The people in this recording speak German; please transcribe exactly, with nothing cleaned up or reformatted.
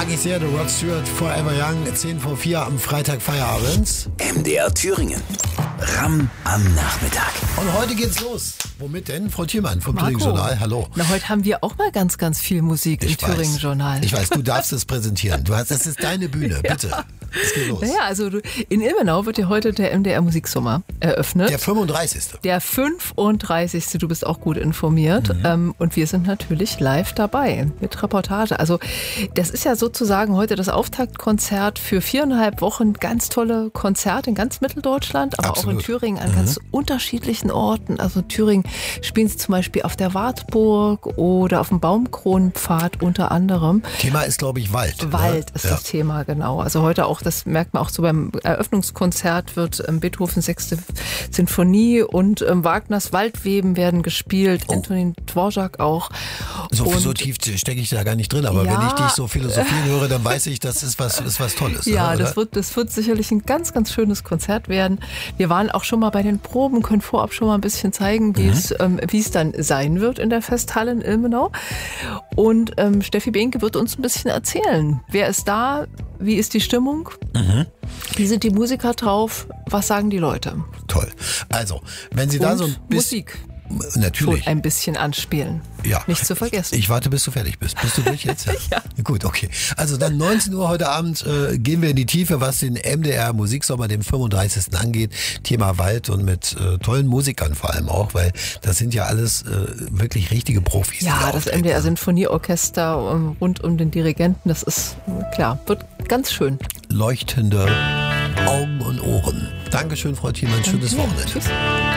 Mag ich sehr, The Rod Stewart, Forever Young, zehn vor vier am Freitag Feierabends. M D R Thüringen. Ram am Nachmittag. Und heute geht's los. Womit denn? Frau Thiemann vom Marco. Thüringen-Journal. Hallo. Na, heute haben wir auch mal ganz, ganz viel Musik Ich im weiß. Thüringen-Journal. Ich weiß, du darfst es präsentieren. Du hast, das ist deine Bühne, bitte. Es geht los. Naja, also du, in Ilmenau wird ja heute der M D R Musiksommer eröffnet. Der fünfunddreißigste. Der fünfunddreißigste Du bist auch gut informiert. Mhm. Ähm, und wir sind natürlich live dabei mit Reportage. Also das ist ja sozusagen heute das Auftaktkonzert für viereinhalb Wochen. Ganz tolle Konzerte in ganz Mitteldeutschland, aber Absolut. auch in Thüringen an Mhm. ganz unterschiedlichen Orten. Also in Thüringen spielen sie zum Beispiel auf der Wartburg oder auf dem Baumkronenpfad unter anderem. Thema ist, glaube ich, Wald. Wald ne? ist Ja. das Thema, genau. Also heute auch, das merkt man auch so beim Eröffnungskonzert, wird ähm, Beethoven sechste Sinfonie und ähm, Wagners Waldweben werden gespielt, Oh. Antonin Dvorak auch. So, Und- so tief stecke ich da gar nicht drin, aber Ja. wenn ich dich so philosophieren höre, dann weiß ich, das ist was, ist was Tolles. Ja, ne? das wird, das wird sicherlich ein ganz, ganz schönes Konzert werden. Wir waren auch schon mal bei den Proben, können vorab schon mal ein bisschen zeigen, wie, Mhm. es, ähm, wie es dann sein wird in der Festhalle in Ilmenau. Und ähm, Steffi Behnke wird uns ein bisschen erzählen. Wer ist da? Wie ist die Stimmung? Mhm. Wie sind die Musiker drauf? Was sagen die Leute? Toll. Also, wenn Sie da Und so ein bisschen... Musik Natürlich. schon ein bisschen anspielen. Ja. Nicht zu vergessen. Ich warte, bis du fertig bist. Bist du durch jetzt? Ja. Ja. Gut, okay. Also dann neunzehn Uhr heute Abend äh, gehen wir in die Tiefe, was den M D R Musiksommer, den fünfunddreißigsten angeht. Thema Wald und mit äh, tollen Musikern vor allem auch, weil das sind ja alles äh, wirklich richtige Profis. die da Ja, das auftreten. M D R Sinfonieorchester ähm, rund um den Dirigenten, das ist äh, klar, wird ganz schön. Leuchtende Augen und Ohren. Dankeschön, Frau Thiemann. Schönes Ja, Wochenende. tschüss.